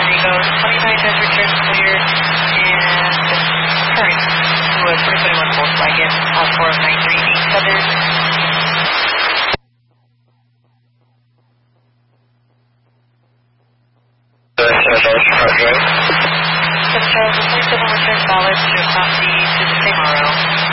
there you go. 29 does return clear, and current to a 2021 Volkswagen for 9387. So Charles, the 27 return valid to a copy to the same RO.